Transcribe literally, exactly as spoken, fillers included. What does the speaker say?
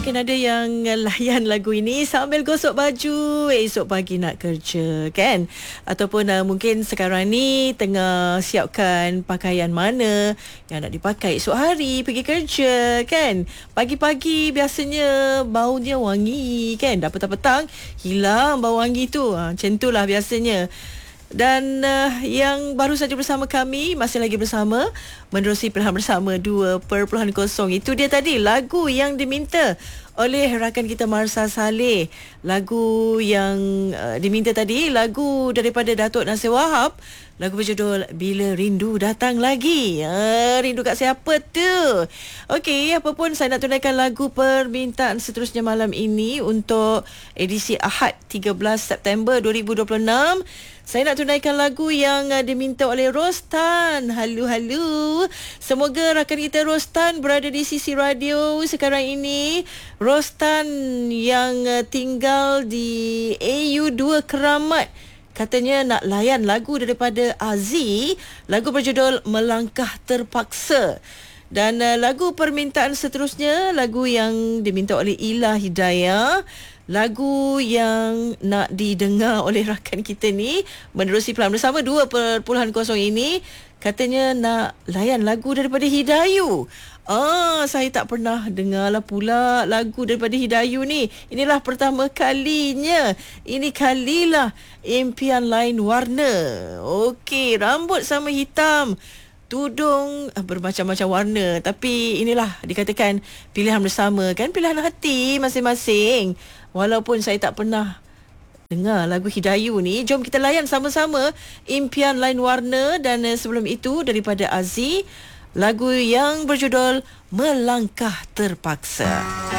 Mungkin ada yang layan lagu ini sambil gosok baju esok pagi nak kerja, kan? Ataupun uh, mungkin sekarang ni tengah siapkan pakaian mana yang nak dipakai esok hari pergi kerja, kan? Pagi-pagi biasanya baunya wangi, kan? Dah petang-petang hilang bau wangi tu. Ha, macam itulah biasanya. Dan uh, yang baru saja bersama kami, masih lagi bersama menerusi Pilihan Bersama dua perpuluhan kosong. Itu dia tadi lagu yang diminta oleh rakan kita Marsha Saleh. Lagu yang uh, diminta tadi, lagu daripada Datuk Nasir Wahab. Lagu berjudul Bila Rindu Datang Lagi. uh, Rindu kat siapa tu? Okey, apa pun saya nak tunaikan lagu permintaan seterusnya malam ini untuk edisi Ahad tiga belas September dua ribu dua puluh enam. Saya nak tunaikan lagu yang uh, diminta oleh Rostan. Halu halu. Semoga rakan kita Rostan berada di sisi radio sekarang ini. Rostan yang uh, tinggal di A U dua Keramat. Katanya nak layan lagu daripada Aziz. Lagu berjudul Melangkah Terpaksa. Dan uh, lagu permintaan seterusnya, lagu yang diminta oleh Ila Hidayah. Lagu yang nak didengar oleh rakan kita ni menerusi Pilihan Bersama dua perpuluhan kosong ini. Katanya nak layan lagu daripada Hidayu. Ah, saya tak pernah dengar lah pula lagu daripada Hidayu ni. Inilah pertama kalinya. Ini kalilah Impian Lain Warna. Okey, rambut sama hitam, tudung bermacam-macam warna. Tapi inilah dikatakan pilihan bersama, kan? Pilihan hati masing-masing. Walaupun saya tak pernah dengar lagu Hidayu ni, jom kita layan sama-sama Impian Lain Warna. Dan sebelum itu daripada Aziz, lagu yang berjudul Melangkah Terpaksa.